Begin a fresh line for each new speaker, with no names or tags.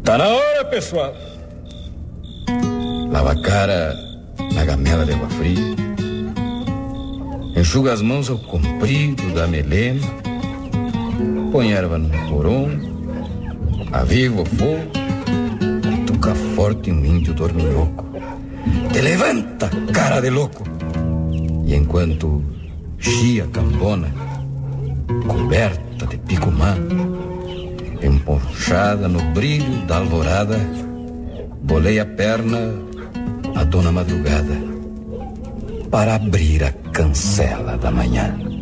Tá na hora, pessoal. Lava a cara na gamela de água fria, enxuga as mãos ao comprido da melena, põe erva no porão, aviva o fogo, toca forte um índio dorminhoco. Te levanta, cara de louco! E enquanto chia cambona, coberta de picumã, emponchada no brilho da alvorada, bolei a perna a dona madrugada para abrir a cancela da manhã.